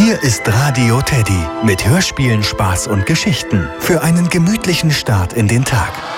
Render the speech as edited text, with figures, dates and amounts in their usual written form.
Hier ist Radio Teddy mit Hörspielen, Spaß und Geschichten für einen gemütlichen Start in den Tag.